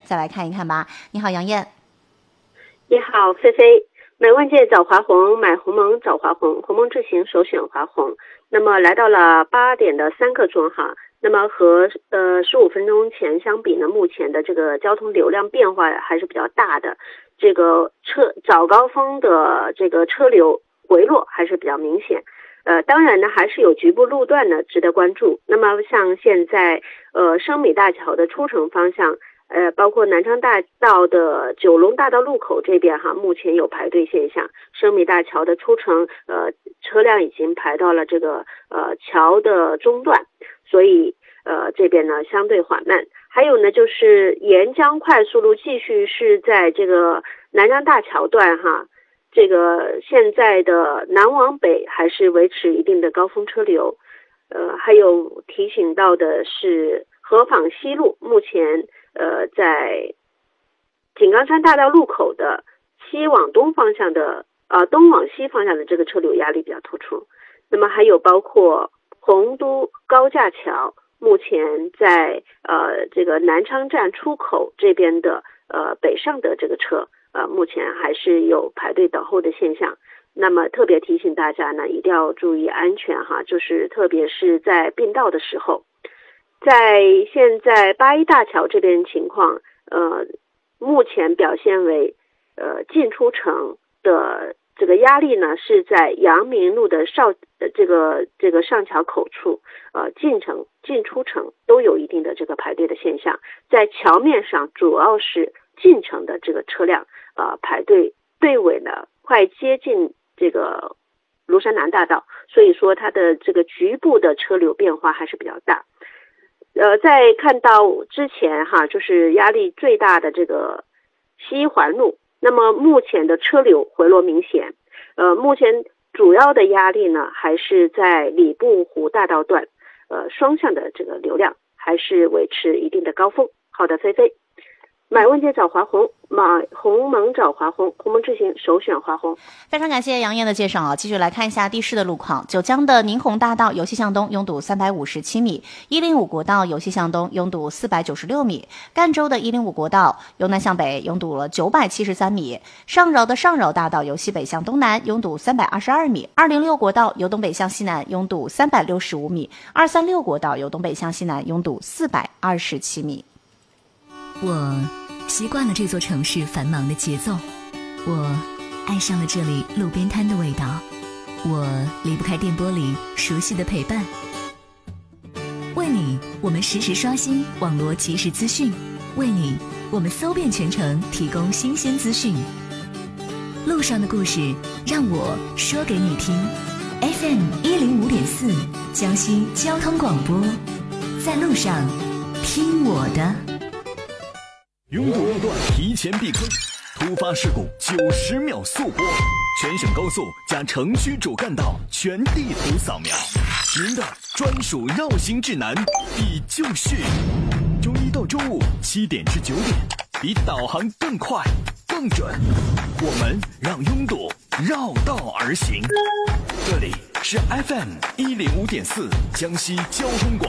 再来看一看吧。你好，杨艳。 你好，菲菲。买万界找华虹，买鸿蒙找华虹，鸿蒙智行首选华虹。那么来到了8点的3刻钟哈，那么和15分钟前相比呢，目前的这个交通流量变化还是比较大的，这个早高峰的这个车流回落还是比较明显。当然呢，还是有局部路段呢值得关注。那么像现在升米大桥的出城方向，包括南昌大道的九龙大道路口这边哈，目前有排队现象。升米大桥的出城，车辆已经排到了这个桥的中段，所以这边呢相对缓慢。还有呢，就是沿江快速路继续是在这个南昌大桥段哈。这个现在的南往北还是维持一定的高峰车流，还有提醒到的是河坊西路，目前在井冈山大道路口的西往东方向的东往西方向的这个车流压力比较突出。那么还有包括洪都高架桥，目前在这个南昌站出口这边的北上的这个车。目前还是有排队等候的现象，那么特别提醒大家呢，一定要注意安全哈，就是特别是在并道的时候。在现在8一大桥这边情况，目前表现为进出城的这个压力呢，是在阳明路的这个上桥口处，进出城都有一定的这个排队的现象。在桥面上主要是进城的这个车辆排队队尾呢快接近这个庐山南大道，所以说它的这个局部的车流变化还是比较大。在看到之前哈，就是压力最大的这个西环路，那么目前的车流回落明显。目前主要的压力呢还是在礼部湖大道段，双向的这个流量还是维持一定的高峰。好的，菲菲。买万界找华虹，买鸿蒙找华虹，鸿蒙智行首选华虹。 非常感谢杨艳的介绍啊！继续来看一下地市的路况。九江的宁洪大道由西向东拥堵357米，105国道由西向东拥堵496米，赣州的105国道由南向北拥堵了973米，上饶的上饶大道由西北向东南拥堵322米，206国道由东北向西南拥堵365米，236国道由东北向西南拥堵427米。 我习惯了这座城市繁忙的节奏，我爱上了这里路边摊的味道，我离不开电波里熟悉的陪伴。为你，我们实时刷新网络即时资讯，为你，我们搜遍全城提供新鲜资讯。路上的故事，让我说给你听。FM 105.4，江西交通广播，在路上听我的。 拥堵路段提前避坑，突发事故90秒速播，全省高速加城区主干道全地图扫描，您的专属绕行指南比就绪。周一到周五7点至9点，比导航更快更准，我们让拥堵绕道而行。这里是 FM 105.4江西交通广播。